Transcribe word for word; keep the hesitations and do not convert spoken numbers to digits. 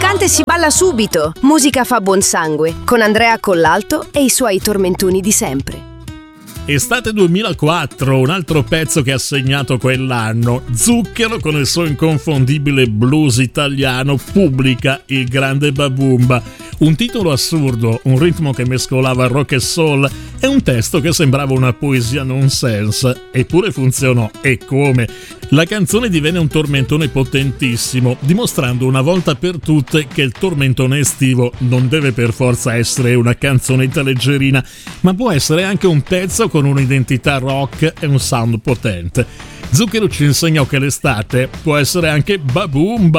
canta e si balla subito. Musica fa buon sangue, con Andrea Collalto e i suoi tormentoni di sempre. Estate duemilaquattro, un altro pezzo che ha segnato quell'anno. Zucchero con il suo inconfondibile blues italiano pubblica Il grande Babumba. Un titolo assurdo, un ritmo che mescolava rock e soul e un testo che sembrava una poesia nonsense, eppure funzionò, e come! La canzone divenne un tormentone potentissimo, dimostrando una volta per tutte che il tormentone estivo non deve per forza essere una canzonetta leggerina, ma può essere anche un pezzo con un'identità rock e un sound potente. Zucchero ci insegnò che l'estate può essere anche babumba.